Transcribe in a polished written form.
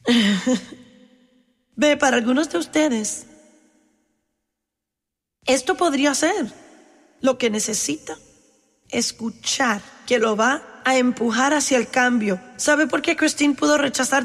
Ve, para algunos de ustedes, esto podría ser lo que necesita escuchar, que lo va a empujar hacia el cambio. ¿Sabe por qué Christine pudo rechazar